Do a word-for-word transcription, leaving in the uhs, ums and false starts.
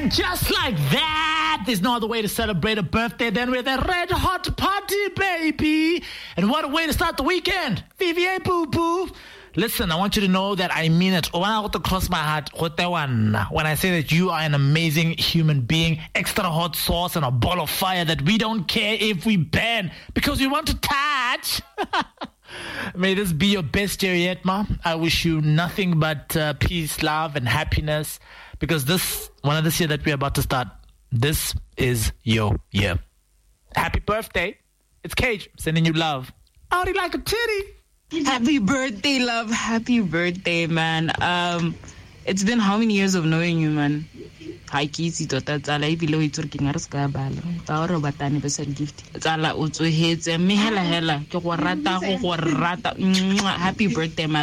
And just like that, there's no other way to celebrate a birthday than with a red hot party, baby. And what a way to start the weekend. V V A boo boo. Listen, I want you to know that I mean it. When I want to cross my heart, when I say that you are an amazing human being, extra hot sauce and a ball of fire that we don't care if we ban because we want to touch. May this be your best year yet, Ma. I wish you nothing but uh, peace, love, and happiness because this, one of this year that we're about to start, this is your year. Happy birthday. It's Cage sending you love. Audi like a titty. Happy birthday, love. Happy birthday, man. Um, it's been how many years of knowing you, man? Hi, Kisi, Tota, Tala, below it's working at Scabala. Tauro Batani, Besson gift. Tala, also hits and me hella hella. Happy birthday, man.